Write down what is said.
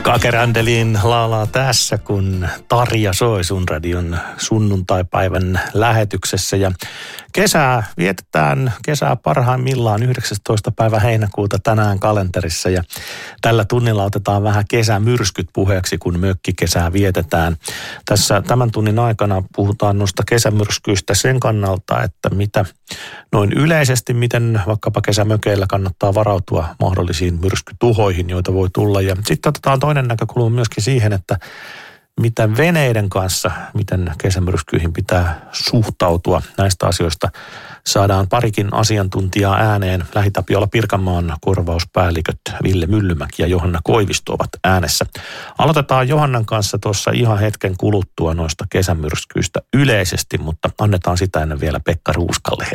Kakerandelin laulaa tässä, kun Tarja soi sun radion sunnuntaipäivän lähetyksessä. Ja kesää vietetään, kesää parhaimmillaan 19. päivä heinäkuuta tänään kalenterissa. Ja tällä tunnilla otetaan vähän kesämyrskyt puheeksi, kun mökkikesää vietetään. Tässä tämän tunnin aikana puhutaan noista kesämyrskyistä sen kannalta, että mitä noin yleisesti, miten vaikkapa kesämökeillä kannattaa varautua mahdollisiin myrskytuhoihin, joita voi tulla. Ja sitten otetaan toinen näkökulma myöskin siihen, että miten veneiden kanssa, miten kesämyrskyihin pitää suhtautua. Näistä asioista saadaan parikin asiantuntijaa ääneen. Lähitapiolla Pirkanmaan korvauspäälliköt Ville Myllymäki ja Johanna Koivisto ovat äänessä. Aloitetaan Johannan kanssa tuossa ihan hetken kuluttua noista kesämyrskyistä yleisesti, mutta annetaan sitä ennen vielä Pekka Ruuskalle